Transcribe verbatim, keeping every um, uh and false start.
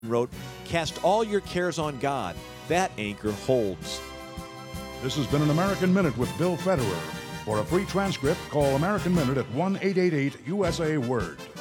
wrote, "Cast all your cares on God. That anchor holds." This has been an American Minute with Bill Federer. For a free transcript, call American Minute at one eight eight eight U S A Word.